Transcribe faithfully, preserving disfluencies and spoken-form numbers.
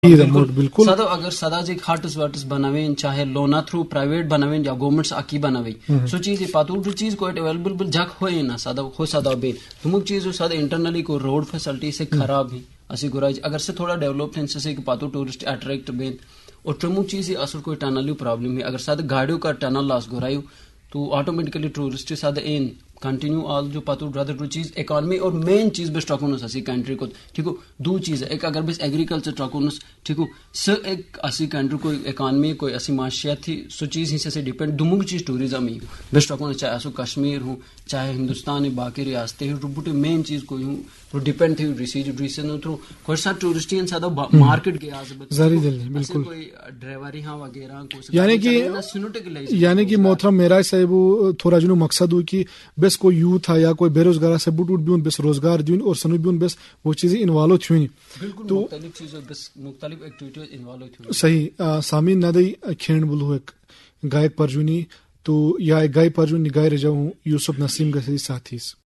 بالکل سدا اگر سدا جی ہٹس وٹس بنوین چاہے لونا تھرو پرائیویٹ بنوین یا گورنمنٹ اکی بنوین سو چیز پتہ چیز کو اویلیبل بل جگ ہوئے نا سدا ہو سدا بے تمک چیز سدا انٹرنلی کو روڈ فیسلٹی سے خراب ہی اسی گراج اگر سے تھوڑا ڈیولپ تھے سے پتہ ٹورسٹ اٹریکٹ بین اور تمک چیز ہی اصل کوئی ٹنل پرابلم ہے اگر سدا گاڑیوں کا ٹنل لاس گرائیو تو آٹومیٹکلی ٹورسٹ سدا این کنٹینیو آل جو پتہ ردر جو چیز اکانمی اور مین چیز بس ٹرکونس اسی کنٹری کو ٹھیک ہو دو چیز ایک اگر بس ایگریکلچر ٹرکونس ٹھیک ہو سہ ایک اسی کنٹری کوئی اکانمی کوئی اسی معاشیات تھی سو چیز ہی سے ڈپینڈ دمک چیز ٹوریزم ہی بس ٹرکونس چاہے اسو کشمیر ہوں چاہے ہندوستان باقی ریاستیں بوٹے مین چیز کوئی ہوں وہ ڈپینڈ تھی ریسیج ریسن تھرو کوئی سا ٹورسٹین سدا مارکیٹ گیا زری دل بالکل کوئی ڈرائیوری ہاں وغیرہ یعنی کہ یعنی کہ محترم میرا صاحب تھوڑا جنو مقصد ہو کہ بس کوئی یوتھ ہے یا کوئی بے روزگار سے بوٹ بیون بس روزگار دین اور سنو بیون بس وہ چیزیں انوالو تھویں تو مختلف چیزوں بس مختلف ایکٹیویٹیز انوالو تھویں صحیح سامعین ندی کھینڈ بلو ایک گائک پرجونی تو یا ایک گائے پرجونی گائے رجاؤں یوسف نسیم کے ساتھی